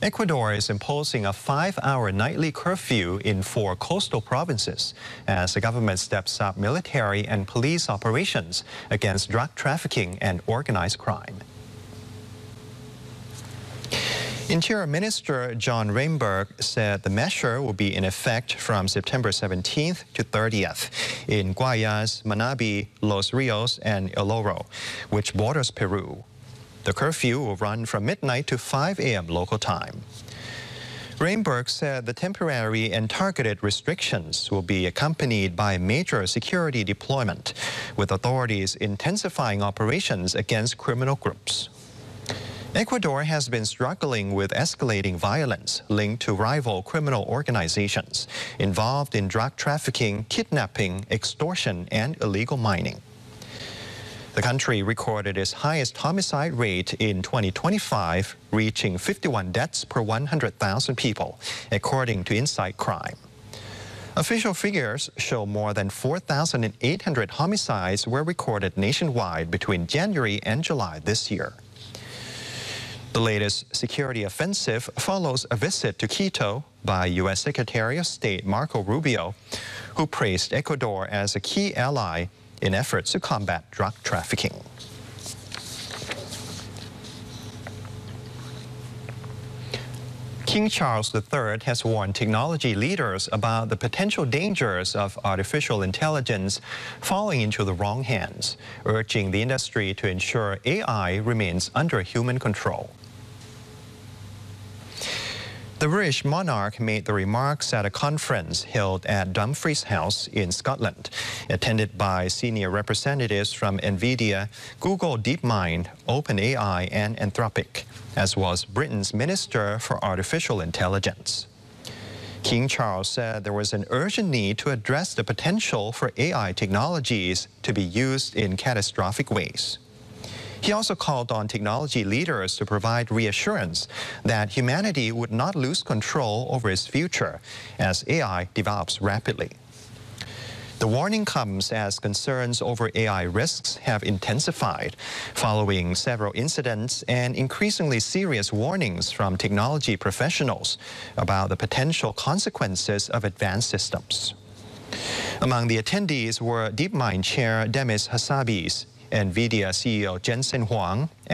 Ecuador is imposing a 5-hour nightly curfew in 4 coastal provinces as the government steps up military and police operations against drug trafficking and organized crime. Interior Minister John Rainberg said the measure will be in effect from September 17th to 30th in Guayas, Manabi, Los Rios, and El Oro, which borders Peru. The curfew will run from midnight to 5 a.m. local time. Rainberg said the temporary and targeted restrictions will be accompanied by major security deployment, with authorities intensifying operations against criminal groups. Ecuador has been struggling with escalating violence linked to rival criminal organizations involved in drug trafficking, kidnapping, extortion, and illegal mining. The country recorded its highest homicide rate in 2025, reaching 51 deaths per 100,000 people, according to Insight Crime. Official figures show more than 4,800 homicides were recorded nationwide between January and July this year. The latest security offensive follows a visit to Quito by U.S. Secretary of State Marco Rubio, who praised Ecuador as a key ally in efforts to combat drug trafficking. King Charles III has warned technology leaders about the potential dangers of artificial intelligence falling into the wrong hands, urging the industry to ensure AI remains under human control. The British monarch made the remarks at a conference held at Dumfries House in Scotland, attended by senior representatives from NVIDIA, Google DeepMind, OpenAI, and Anthropic, as was Britain's Minister for Artificial Intelligence. King Charles said there was an urgent need to address the potential for AI technologies to be used in catastrophic ways. He also called on technology leaders to provide reassurance that humanity would not lose control over its future as AI develops rapidly. The warning comes as concerns over AI risks have intensified following several incidents and increasingly serious warnings from technology professionals about the potential consequences of advanced systems. Among the attendees were DeepMind Chair Demis Hassabis, NVIDIA CEO Jensen Huang,